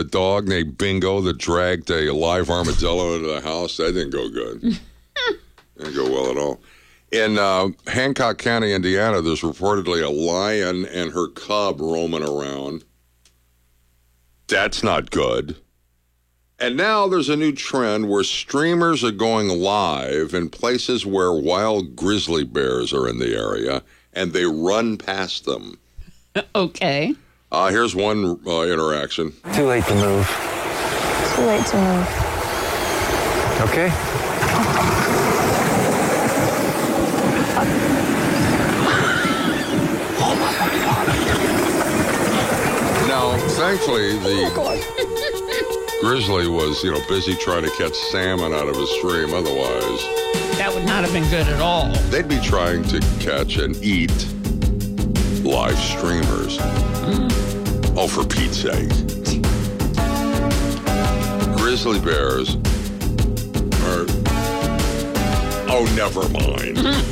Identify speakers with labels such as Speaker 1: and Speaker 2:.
Speaker 1: a dog named Bingo that dragged a live armadillo into the house. That didn't go good. Didn't go well at all. In Hancock County, Indiana, there's reportedly a lion and her cub roaming around. That's not good. And now there's a new trend where streamers are going live in places where wild grizzly bears are in the area, and they run past them.
Speaker 2: Okay.
Speaker 1: Here's one interaction.
Speaker 3: Too late to move.
Speaker 4: Too late to move.
Speaker 3: Okay.
Speaker 1: Now, thankfully, the grizzly was, busy trying to catch salmon out of a stream. Otherwise,
Speaker 2: That would not have been good at all.
Speaker 1: they'd be trying to catch and eat live streamers. Oh, for Pete's sake. Grizzly bears are... Oh, never mind.